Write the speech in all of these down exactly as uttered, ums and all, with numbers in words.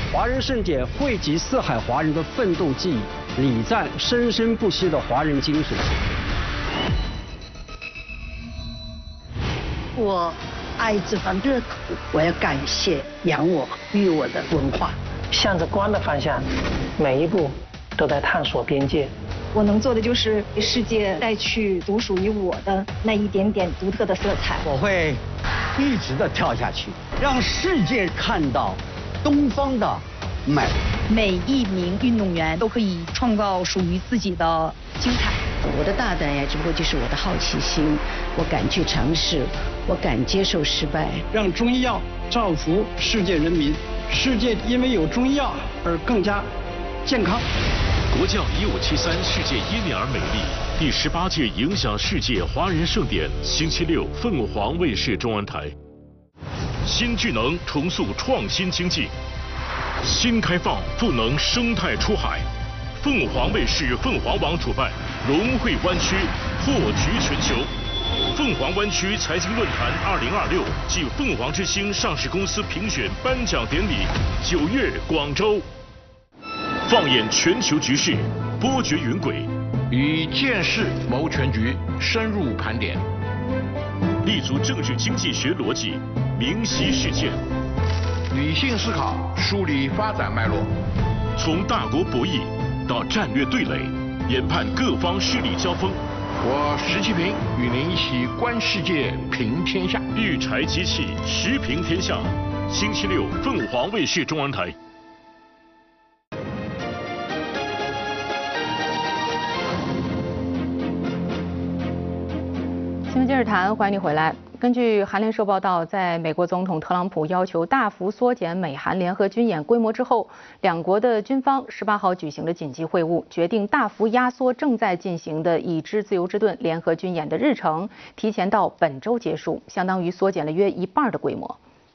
华人盛典汇集四海华人的奋斗记忆，礼赞生生不息的华人精神。 我爱这方热土，我要感谢养我育我的文化。 向着光的方向，每一步都在探索边界。 我能做的就是给世界带去独属于我的那一点点独特的色彩。 我会一直的跳下去，让世界看到东方的美。 每一名运动员都可以创造属于自己的精彩。 我的大胆呀，只不过就是我的好奇心，我敢去尝试，我敢接受失败。 让中医药造福世界人民，世界因为有中医药而更加健康。 国教一五七三世界因你而美丽第十八届影响世界华人盛典，星期六凤凰卫视中文台。新智能重塑创新经济，新开放赋能生态出海。凤凰卫视凤凰网主办融汇湾区，破局全球。凤凰湾区财经论坛二零二六暨凤凰之星上市公司评选颁奖典礼，九月广州。放眼全球局势，波谲云诡， 以见识谋全局，深入盘点， 立足政治经济学逻辑，明晰事件， 理性思考，梳理发展脉络， 从大国博弈到战略对垒，研判各方势力交锋。 我石其平与您一起观世界，评天下。 育才机器，时评天下。星期六，凤凰卫视中文台。 新闻今日谈，欢迎您回来。根据韩联社报道，在美国总统特朗普要求大幅缩减美韩联合军演规模之后，两国的军方十八号举行了紧急会晤，决定大幅压缩正在进行的已知自由之盾联合军演的日程，提前到本周结束，相当于缩减了约一半的规模。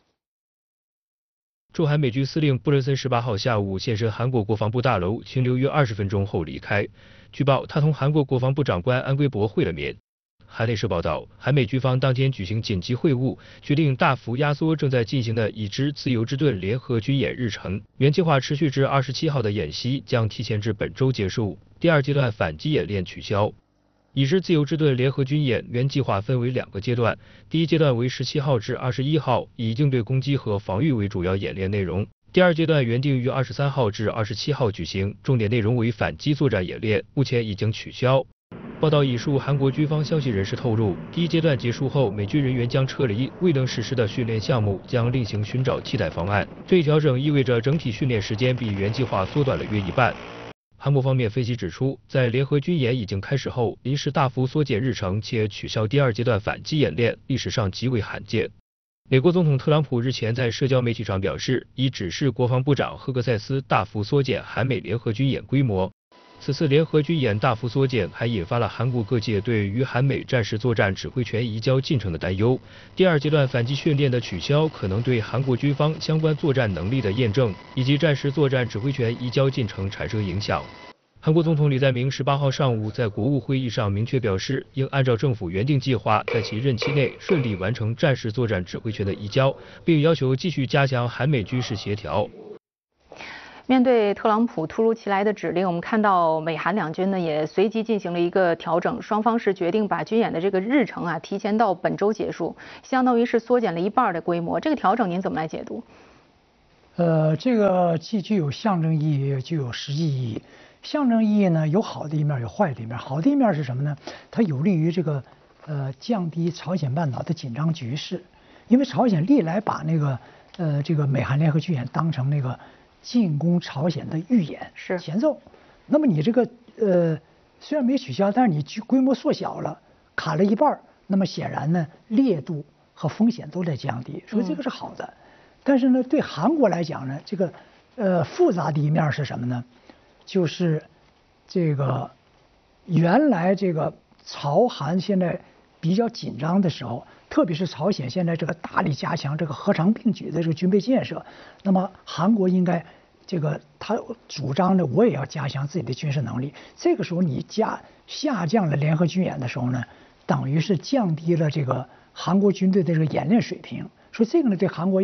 驻韩美军司令布伦森十八号下午现身韩国国防部大楼，停留约二十分钟后离开。据报，他同韩国国防部长官安圭博会了面。韩联社报道，韩美军方当天举行紧急会晤，决定大幅压缩正在进行的已知自由之盾联合军演日程。原计划持续至二十七号的演习将提前至本周结束，第二阶段反击演练取消。已知自由之盾联合军演原计划分为两个阶段，第一阶段为十七号至二十一号，以应对攻击和防御为主要演练内容。第二阶段原定于二十三号至二十七号举行，重点内容为反击作战演练，目前已经取消。报道引述韩国军方消息人士透露，第一阶段结束后，美军人员将撤离，未能实施的训练项目将另行寻找替代方案。这一调整意味着整体训练时间比原计划缩短了约一半。韩国方面分析指出，在联合军演已经开始后，临时大幅缩减日程且取消第二阶段反击演练，历史上极为罕见。美国总统特朗普日前在社交媒体上表示，已指示国防部长赫克塞斯大幅缩减韩美联合军演规模。此次联合军演大幅缩减，还引发了韩国各界对于韩美战时作战指挥权移交进程的担忧。第二阶段反击训练的取消，可能对韩国军方相关作战能力的验证以及战时作战指挥权移交进程产生影响。韩国总统李在明十八号上午在国务会议上明确表示，应按照政府原定计划，在其任期内顺利完成战时作战指挥权的移交，并要求继续加强韩美军事协调。 面对特朗普突如其来的指令，我们看到美韩两军呢也随即进行了一个调整，双方是决定把军演的这个日程啊提前到本周结束，相当于是缩减了一半的规模。这个调整您怎么来解读？ 呃，这个既具有象征意义，也具有实际意义。象征意义呢，有好的一面，有坏的一面。好的一面是什么呢？它有利于这个呃降低朝鲜半岛的紧张局势，因为朝鲜历来把那个呃这个美韩联合军演当成那个进攻朝鲜的预演是前奏。那么你这个呃虽然没取消，但是你规模缩小了，砍了一半，那么显然呢烈度和风险都在降低，所以这个是好的。嗯、但是呢，对韩国来讲呢，这个呃复杂的一面是什么呢？就是这个原来这个朝韩现在比较紧张的时候，特别是朝鲜现在这个大力加强这个核常并举的这个军备建设，那么韩国应该这个他主张的我也要加强自己的军事能力。这个时候你加下降了联合军演的时候呢，等于是降低了这个韩国军队的这个演练水平，所以这个呢对韩国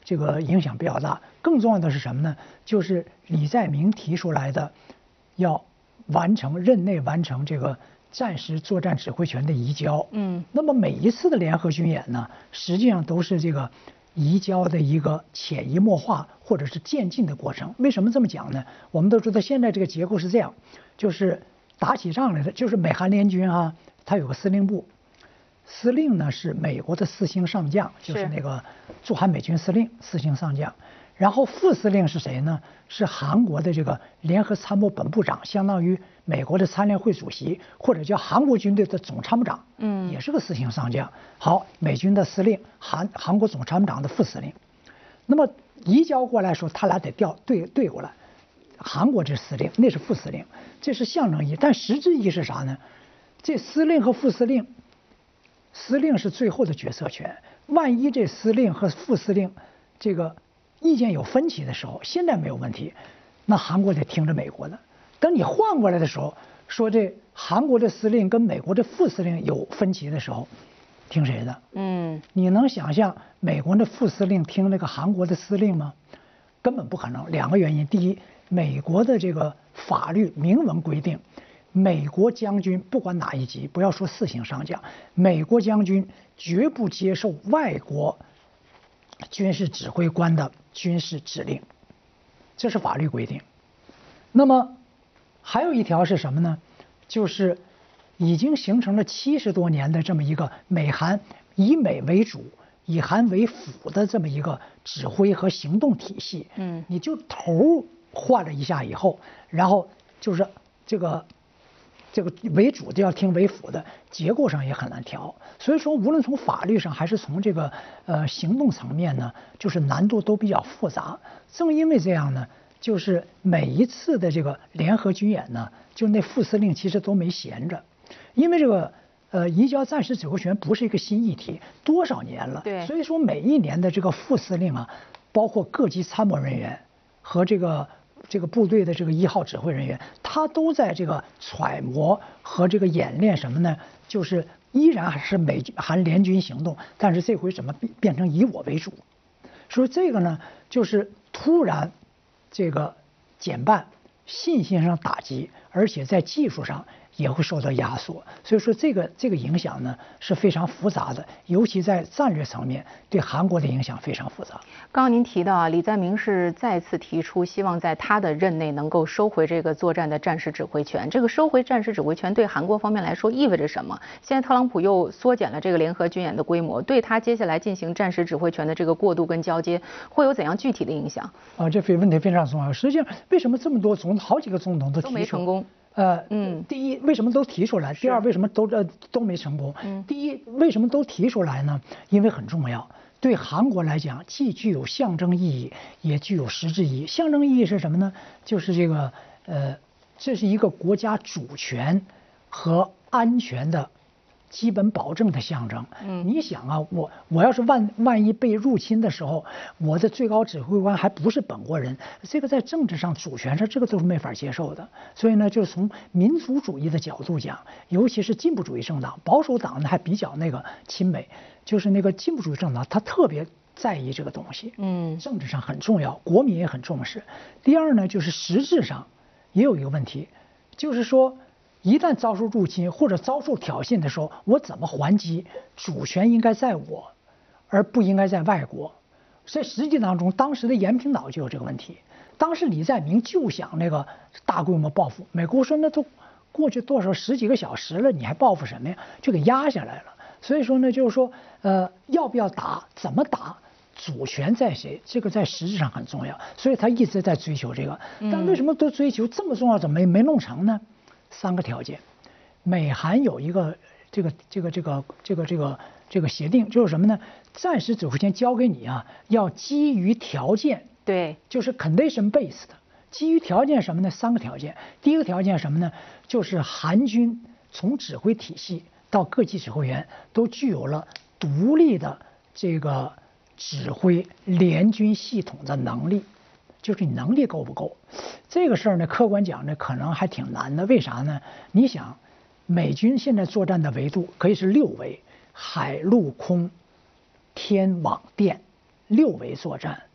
这个影响比较大。更重要的是什么呢？就是李在明提出来的，要完成任内完成这个战时作战指挥权的移交。 嗯， 那么每一次的联合军演呢，实际上都是这个移交的一个潜移默化或者是渐进的过程。为什么这么讲呢？我们都知道现在这个结构是这样，就是打起仗来的，就是美韩联军啊，它有个司令部。司令呢是美国的四星上将，就是那个驻韩美军司令，四星上将。然后副司令是谁呢？是韩国的这个联合参谋本部长，相当于美国的参联会主席，或者叫韩国军队的总参谋长， 嗯， 也是个四星上将。好，美军的司令，韩韩国总参谋长的副司令。那么移交过来的时候，他俩得调对对过来。韩国这司令，那是副司令，这是象征意义，但实质意义是啥呢？这司令和副司令。司令是最后的决策权，万一这司令和副司令这个意见有分歧的时候，现在没有问题，那韩国得听着美国的。等你换过来的时候，说这韩国的司令跟美国的副司令有分歧的时候，听谁的？ 嗯， 你能想象美国的副司令听那个韩国的司令吗？根本不可能。两个原因，第一，美国的这个法律明文规定。美国将军不管哪一级，不要说四星上将，美国将军绝不接受外国军事指挥官的军事指令，这是法律规定。那么还有一条是什么呢？就是已经形成了七十多年的这么一个美韩以美为主、以韩为辅的这么一个指挥和行动体系。 嗯， 你就头换了一下以后，然后就是这个。这个为主的要听为辅的，结构上也很难调。所以说，无论从法律上还是从这个呃行动层面呢，就是难度都比较复杂。正因为这样呢，就是每一次的这个联合军演呢，就那副司令其实都没闲着，因为这个呃移交战时指挥权不是一个新议题，多少年了。 对。 所以说，每一年的这个副司令啊，包括各级参谋人员和这个。这个部队的这个一号指挥人员，他都在这个揣摩和这个演练什么呢？就是依然还是美韩联军行动，但是这回怎么变成以我为主？所以这个呢，就是突然这个减半，信心上打击，而且在技术上也会受到压缩。所以说这个这个影响呢是非常复杂的，尤其在战略层面对韩国的影响非常复杂。 刚刚您提到啊，李在明是再次提出希望在他的任内能够收回这个作战的战时指挥权。这个收回战时指挥权对韩国方面来说意味着什么？现在特朗普又缩减了这个联合军演的规模，对他接下来进行战时指挥权的这个过渡跟交接，会有怎样具体的影响？ 啊，这问题非常重要。实际上，为什么这么多总好几个总统都提出都没成功？ 呃，嗯，第一，为什么都提出来？第二，为什么都呃都没成功？ 嗯， 第一，为什么都提出来呢？因为很重要，对韩国来讲，既具有象征意义，也具有实质意义。象征意义是什么呢？就是这个呃，这是一个国家主权和安全的基本保证的象征。 嗯， 你想啊，我我要是万万一被入侵的时候，我的最高指挥官还不是本国人，这个在政治上、主权上，这个都是没法接受的。所以呢，就是从民族主义的角度讲，尤其是进步主义政党，保守党呢还比较那个亲美，就是那个进步主义政党，他特别在意这个东西。 嗯， 政治上很重要，国民也很重视。第二呢，就是实质上也有一个问题，就是说。一旦遭受入侵或者遭受挑衅的时候，我怎么还击？主权应该在我，而不应该在外国。在实际当中，当时的延平岛就有这个问题。当时李在明就想那个大规模报复，美国说那都过去多少十几个小时了，你还报复什么呀？就给压下来了。所以说呢，就是说，呃，要不要打，怎么打？主权在谁？这个在实质上很重要，所以他一直在追求这个。但为什么都追求这么重要，怎么没没弄成呢？三个条件，美韩有一个这个这个这个这个这个这个协定，就是什么呢？战时指挥权交给你啊，要基于条件， 对， 就是 condition based。基于条件什么呢？三个条件。第一个条件什么呢？就是韩军从指挥体系到各级指挥员都具有了独立的这个指挥联军系统的能力。就是你能力够不够，这个事儿呢，客观讲呢，可能还挺难的。为啥呢？你想，美军现在作战的维度可以是六维，海陆空天网电六维作战。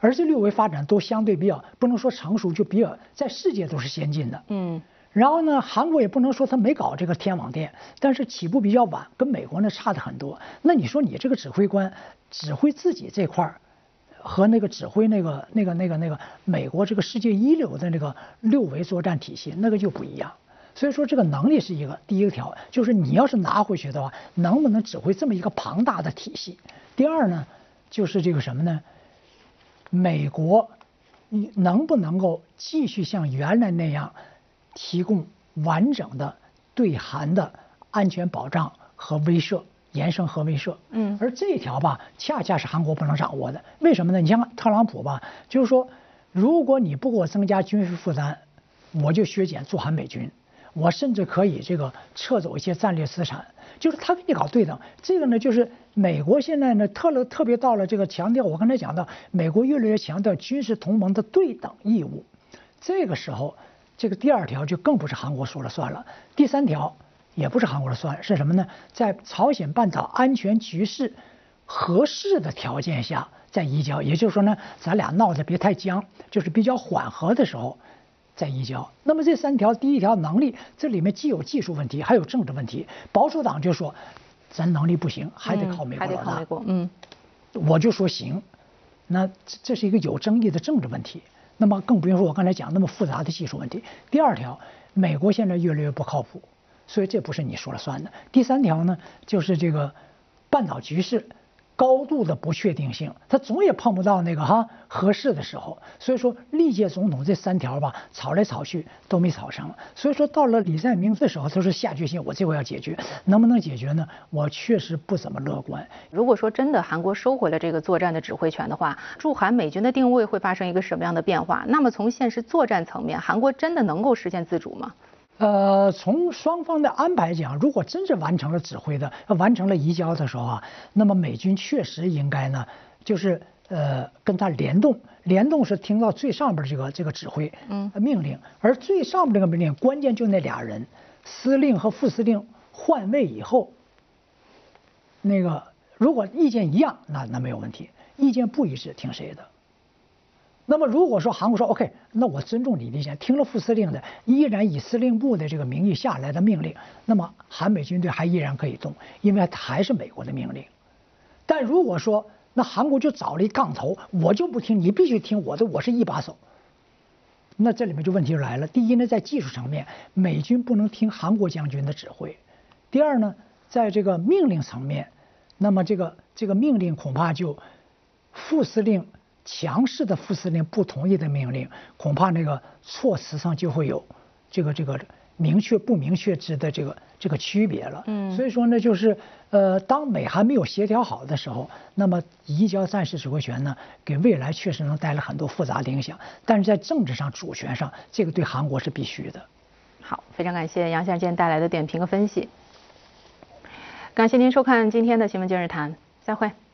而这六维发展都相对比较不能说成熟，就比较在世界都是先进的。 嗯。 然后呢，韩国也不能说他没搞这个天网电，但是起步比较晚，跟美国呢差的很多。那你说你这个指挥官指挥自己这块儿，和那个指挥那个那个那个那个美国这个世界一流的那个六维作战体系，那个就不一样。所以说这个能力是一个第一个条，就是你要是拿回去的话，能不能指挥这么一个庞大的体系？第二呢，就是这个什么呢？美国能不能够继续像原来那样提供完整的对韩的安全保障和威慑，延伸核威慑？嗯，而这一条吧，恰恰是韩国不能掌握的。为什么呢？你像特朗普吧，就是说，如果你不给我增加军事负担，我就削减驻韩美军。我甚至可以这个撤走一些战略资产，就是他给你搞对等。这个呢，就是美国现在呢特了特别到了这个强调，我刚才讲到，美国越来越强调军事同盟的对等义务。这个时候，这个第二条就更不是韩国说了算了。第三条也不是韩国的算，是什么呢？在朝鲜半岛安全局势合适的条件下再移交，也就是说呢，咱俩闹得别太僵，就是比较缓和的时候。再移交。那么这三条，第一条能力，这里面既有技术问题，还有政治问题。保守党就说，咱能力不行，还得靠美国老大。嗯、还得靠美国。嗯，我就说行。那这是一个有争议的政治问题。那么更不用说我刚才讲那么复杂的技术问题。第二条，美国现在越来越不靠谱，所以这不是你说了算的。第三条呢，就是这个半岛局势。高度的不确定性，他总也碰不到那个哈合适的时候，所以说历届总统这三条吧，吵来吵去都没吵成，所以说到了李在明的时候，他说下决心，我这回要解决，能不能解决呢？我确实不怎么乐观。 如果说真的韩国收回了这个作战的指挥权的话，驻韩美军的定位会发生一个什么样的变化？那么从现实作战层面，韩国真的能够实现自主吗？ 呃，从双方的安排讲，如果真是完成了指挥的、完成了移交的时候啊，那么美军确实应该呢，就是呃跟他联动，联动是听到最上边这个这个指挥嗯命令，而最上边这个命令关键就那俩人，司令和副司令换位以后，那个如果意见一样，那那没有问题；意见不一致，听谁的？那么如果说韩国说 OK， 那我尊重你的意见，听了副司令的，依然以司令部的这个名义下来的命令，那么韩美军队还依然可以动，因为还是美国的命令。但如果说那韩国就找了一杠头，我就不听，你必须听我的，我是一把手。那这里面就问题就来了。第一呢，在技术层面，美军不能听韩国将军的指挥；第二呢，在这个命令层面，那么这个这个命令恐怕就副司令。强势的副司令不同意的命令，恐怕那个措辞上就会有这个这个明确不明确之的这个这个区别了。嗯，所以说呢，就是呃，当美韩没有协调好的时候，那么移交战时指挥权呢，给未来确实能带来很多复杂的影响。但是在政治上、主权上，这个对韩国是必须的。 好，非常感谢杨先生今天带来的点评和分析。感谢您收看今天的新闻今日谈，再会。